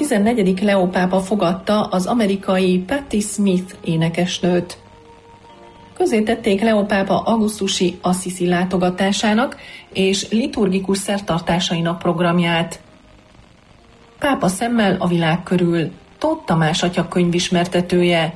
14. Leó pápa fogadta az amerikai Patti Smith énekesnőt. Közzétették Leó pápa augusztusi Assisi látogatásának és liturgikus szertartásainak programját. Pápa szemmel a világ körül. Tóth Tamás atya könyvismertetője.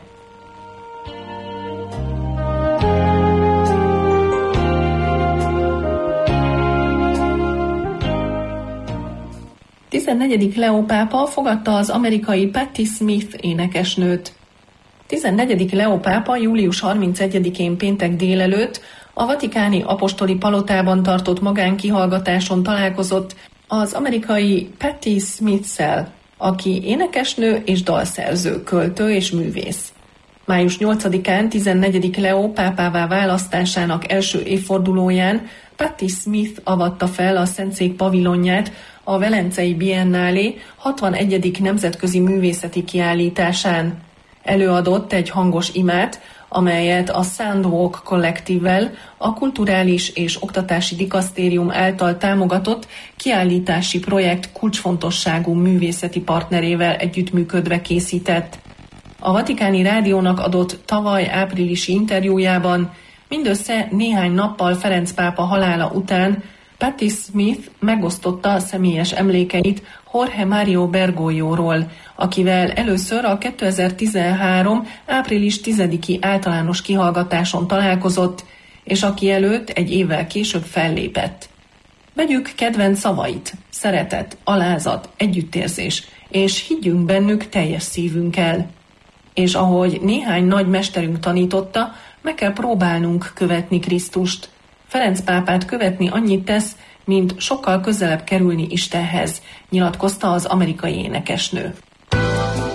A 14. Leó pápa fogadta az amerikai Patti Smith énekesnőt. 14. Leó pápa július 31-én péntek délelőtt a vatikáni apostoli palotában tartott magánkihallgatáson találkozott az amerikai Patti Smith-szel, aki énekesnő és dalszerző, költő és művész. Május 8-án 14. Leó pápává választásának első évfordulóján Patti Smith avatta fel a Szentszék pavilonját a Velencei Biennálé 61. nemzetközi művészeti kiállításán. Előadott egy hangos imát, amelyet a Soundwalk kollektívvel, a Kulturális és Oktatási Dikasztérium által támogatott kiállítási projekt kulcsfontosságú művészeti partnerével együttműködve készített. A Vatikáni Rádiónak adott tavaly áprilisi interjújában mindössze néhány nappal Ferenc pápa halála után Patti Smith megosztotta személyes emlékeit Jorge Mario Bergoglioról, akivel először a 2013. április 10-i általános kihallgatáson találkozott, és aki előtt egy évvel később fellépett. Vegyük kedvenc szavait: szeretet, alázat, együttérzés, és higgyünk bennük teljes szívünkkel. És ahogy néhány nagy mesterünk tanította, meg kell próbálnunk követni Krisztust. Ferenc pápát követni annyit tesz, mint sokkal közelebb kerülni Istenhez, nyilatkozta az amerikai énekesnő.